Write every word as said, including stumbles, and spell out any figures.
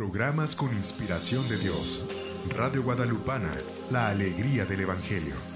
Programas con inspiración de Dios. Radio Guadalupana, la alegría del Evangelio.